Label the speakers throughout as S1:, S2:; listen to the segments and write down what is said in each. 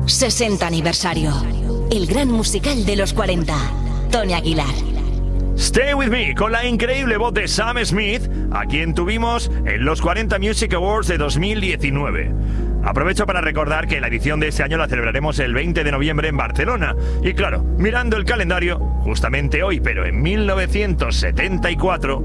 S1: 60 aniversario. El gran musical de los 40. Tony Aguilar.
S2: Stay With Me, con la increíble voz de Sam Smith, a quien tuvimos en los 40 Music Awards de 2019. Aprovecho para recordar que la edición de este año la celebraremos el 20 de noviembre en Barcelona. Y claro, mirando el calendario, justamente hoy, pero en 1974...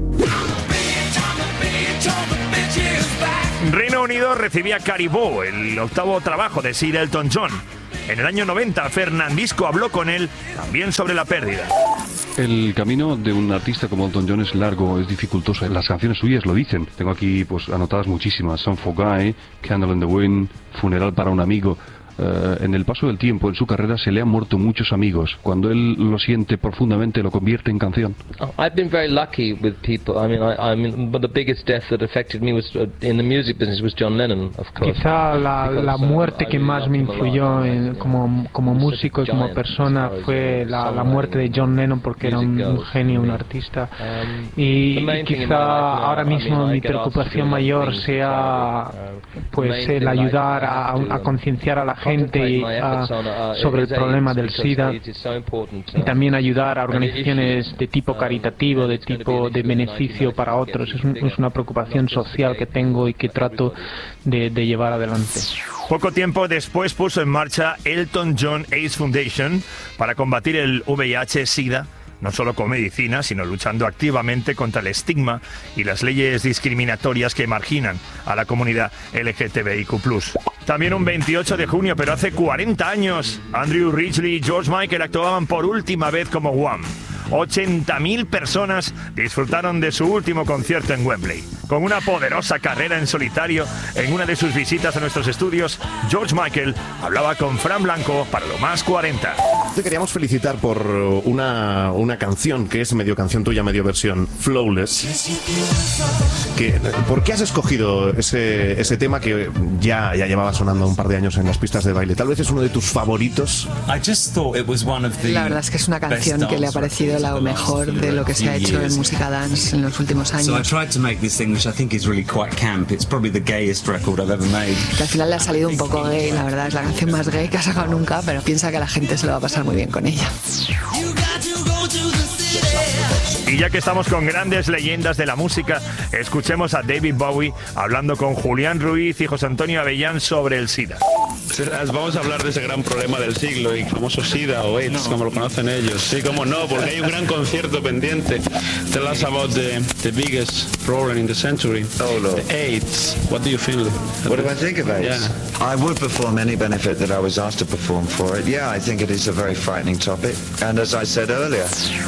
S2: Reino Unido recibía Caribou, el octavo trabajo de Sir Elton John. En el año 90, Fernandisco habló con él también sobre la pérdida.
S3: El camino de un artista como Elton John es largo, es dificultoso. Las canciones suyas lo dicen. Tengo aquí pues anotadas muchísimas. Song for Guy, Candle in the Wind, Funeral para un amigo. En el paso del tiempo, en su carrera, se le han muerto muchos amigos. Cuando él lo siente profundamente, lo convierte en canción.
S4: I've been very lucky with people. I mean, but the biggest death that affected me was in the music business was John Lennon, of course.
S5: Quizá la muerte que más me influyó como músico y como persona fue la muerte de John Lennon, porque era un genio, un artista. Y quizá ahora mismo mi preocupación mayor sea pues el ayudar a concienciar a la gente sobre el problema del SIDA, y también ayudar a organizaciones de tipo caritativo, de tipo de beneficio para otros. Es una preocupación social que tengo y que trato de llevar adelante.
S2: Poco tiempo después puso en marcha Elton John AIDS Foundation para combatir el VIH-SIDA, no solo con medicina, sino luchando activamente contra el estigma y las leyes discriminatorias que marginan a la comunidad LGTBIQ+. También un 28 de junio, pero hace 40 años, Andrew Ridgeley y George Michael actuaban por última vez como Wham! 80.000 personas disfrutaron de su último concierto en Wembley. Con una poderosa carrera en solitario, en una de sus visitas a nuestros estudios, George Michael hablaba con Fran Blanco para Lo Más 40.
S6: Te queríamos felicitar por una canción que es medio canción tuya, medio versión, Flawless. ¿Por qué has escogido ese tema que ya llevaba sonando un par de años en las pistas de baile? Tal vez es uno de tus favoritos.
S7: La verdad es que es una canción que le ha parecido lo mejor de lo que se ha hecho en música dance en los últimos años. Que al final le ha salido un poco gay, la verdad, es la canción más gay que ha sacado nunca, pero piensa que la gente se lo va a pasar muy bien con ella.
S2: Y ya que estamos con grandes leyendas de la música, escuchemos a David Bowie hablando con Julián Ruiz y José Antonio Avellán sobre el SIDA.
S8: Vamos a hablar de ese gran problema del siglo y famoso SIDA o AIDS, como lo conocen ellos. Sí, cómo no, porque hay un gran concierto pendiente. Tell us about the biggest problem in the century, the AIDS. What do you feel?
S9: What do I think of AIDS?
S8: Yeah.
S9: I would perform any benefit that I was asked to perform for it. Yeah, I think it is a very frightening topic. And as I said earlier...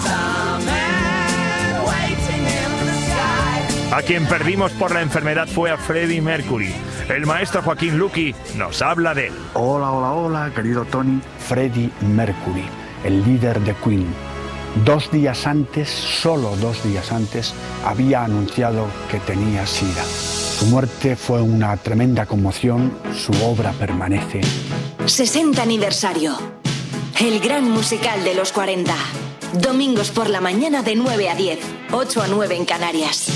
S2: A quien perdimos por la enfermedad fue a Freddie Mercury. El maestro Joaquín Luqui nos habla de él.
S10: Hola, querido Tony. Freddie Mercury, el líder de Queen. 2 días antes, solo 2 días antes, había anunciado que tenía SIDA. Su muerte fue una tremenda conmoción, su obra permanece.
S1: 60 aniversario. El gran musical de los 40. Domingos por la mañana de 9 a 10, 8 a 9 en Canarias.